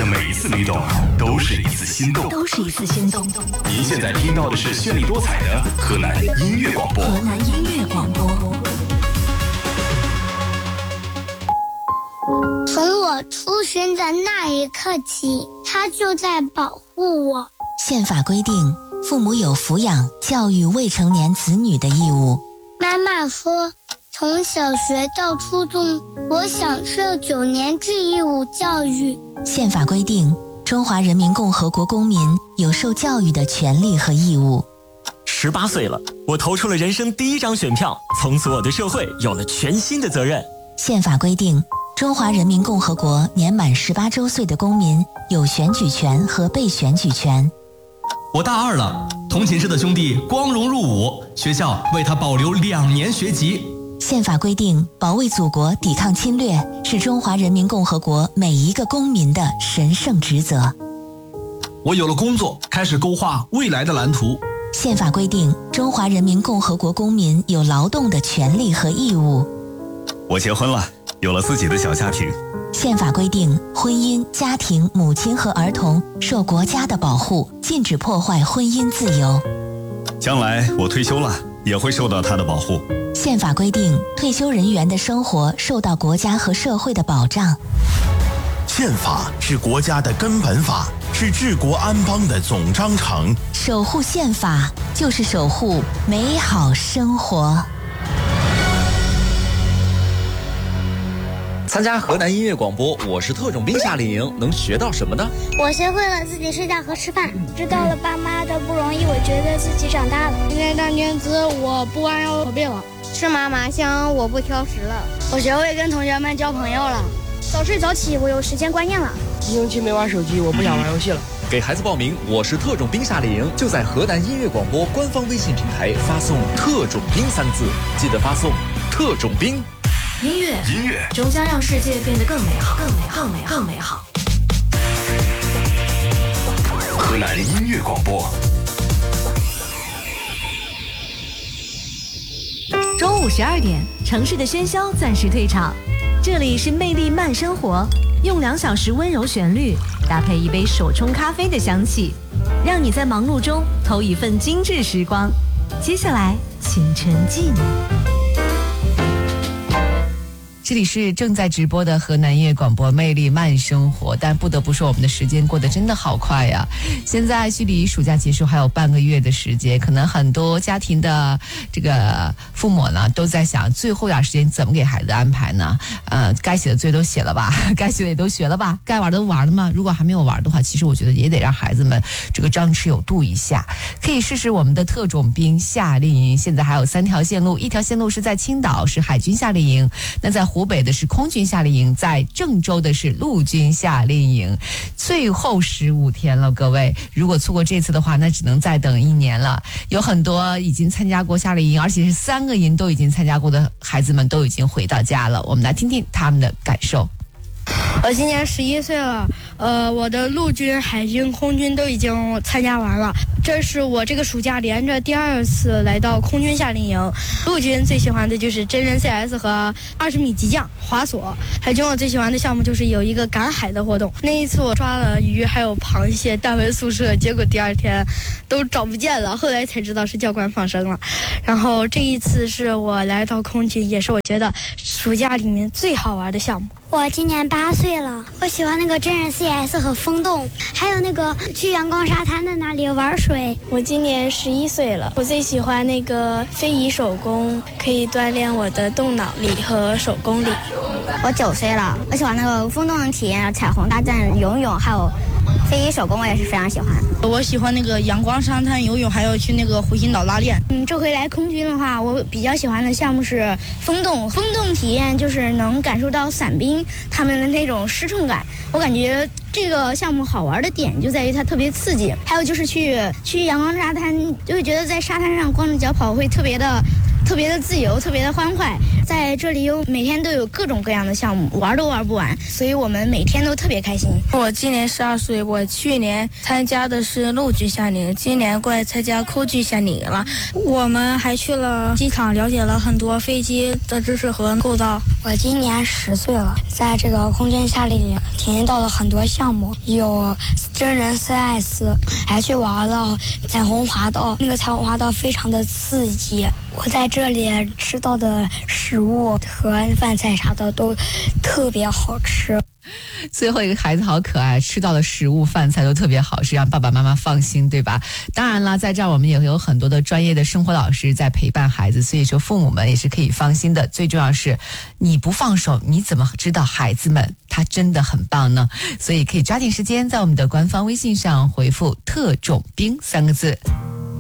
的每一次律动都是一次心动，您现在听到的是绚丽多彩的河南音乐广播。 从我出生的那一刻起，他就在保护我。 宪法规定，父母有抚养、教育未成年子女的义务。 妈妈说，从小学到初中，我享受9年制义务教育。 宪法规定，中华人民共和国公民有受教育的权利和义务。 18岁了，我投出了人生第1张选票，从此我对社会有了全新的责任。 宪法规定，中华人民共和国年满18周岁的公民有选举权和被选举权。 我大2了，同寝室的兄弟光荣入伍，学校为他保留2年学籍。 宪法规定，保卫祖国、抵抗侵略是中华人民共和国每一个公民的神圣职责。 我有了工作，开始勾画未来的蓝图。 宪法规定，中华人民共和国公民有劳动的权利和义务。 我结婚了，有了自己的小家庭。 宪法规定，婚姻、家庭、母亲和儿童受国家的保护，禁止破坏婚姻自由。 将来我退休了，也会受到他的保护。 宪法规定，退休人员的生活受到国家和社会的保障。 宪法是国家的根本法，是治国安邦的总章程。 守护宪法，就是守护美好生活。 参加河南音乐广播，我是特种兵夏令营，能学到什么呢？ 我学会了自己睡觉和吃饭，知道了爸妈的不容易，我觉得自己长大了。 今天大年子，我不弯腰驼背了。 吃妈妈香，我不挑食了。 我学会跟同学们交朋友了。 早睡早起，我有时间观念了。 1星期没玩手机，我不想玩游戏了。 给孩子报名，我是特种兵夏令营，就在河南音乐广播官方微信平台发送“特种兵”3个字，记得发送“特种兵”。 音乐终将让世界变得更美好。 河南音乐广播。 中午12点，城市的喧嚣暂时退场，这里是魅力慢生活，用2小时温柔旋律搭配一杯手冲咖啡的香气，让你在忙碌中偷一份精致时光。接下来，请沉浸。 这里是正在直播的河南音乐广播魅力慢生活，但不得不说我们的时间过得真的好快呀！现在距离暑假结束还有半个月的时间，可能很多家庭的这个父母呢都在想，最后点时间怎么给孩子安排呢？该写的作业都写了吧，该学的也都学了吧，该玩的都玩了吗？如果还没有玩的话，其实我觉得也得让孩子们这个张弛有度一下，可以试试我们的特种兵夏令营。现在还有3条线路，一条线路是在青岛，是海军夏令营；那在湖北的是空军夏令营，在郑州的是陆军夏令营。最后15天了，各位，如果错过这次的话，那只能再等1年了。有很多已经参加过夏令营，而且是3个营都已经参加过的孩子们都已经回到家了，我们来听听他们的感受。 我今年11岁了，我的陆军、海军、空军都已经参加完了。这是我这个暑假连着第2次来到空军夏令营。陆军最喜欢的就是真人 CS 和20米急降、滑索。海军我最喜欢的项目就是有一个赶海的活动。那一次我抓了鱼还有螃蟹带回宿舍，结果第2天都找不见了，后来才知道是教官放生了。然后这一次是我来到空军，也是我觉得暑假里面最好玩的项目。 我今年8岁了，我喜欢那个真人 CS 和风洞，还有那个去阳光沙滩的那里玩水。 我今年11岁了，我最喜欢那个非遗手工，可以锻炼我的动脑力和手工力。 我9岁了，我喜欢那个风洞的体验，彩虹大战、游泳，还有非遗手工，我也是非常喜欢。 我喜欢那个阳光沙滩游泳，还有去那个湖心岛拉练。 这回来空军的话，我比较喜欢的项目是风洞。风洞体验就是能感受到伞兵他们的那种失重感。我感觉这个项目好玩的点就在于它特别刺激，还有就是去阳光沙滩，就会觉得在沙滩上光着脚跑会特别的自由，特别的欢快。 在这里每天都有各种各样的项目，玩都玩不完，所以我们每天都特别开心。 我今年12岁，我去年参加的是陆军夏令营，今年过来参加空军夏令营了。我们还去了机场，了解了很多飞机的知识和构造。 我今年10岁了，在这个空军夏令营体验到了很多项目，有真人 CS， 还去玩了彩虹滑道，那个彩虹滑道非常的刺激。我在这里吃到的食物和饭菜啥的都特别好吃。 最后一个孩子好可爱，吃到的食物饭菜都特别好吃，让爸爸妈妈放心，对吧？当然了，在这儿我们也有很多的专业的生活老师在陪伴孩子，所以说父母们也是可以放心的。最重要是你不放手，你怎么知道孩子们他真的很棒呢？所以可以抓紧时间在我们的官方微信上回复特种兵3个字。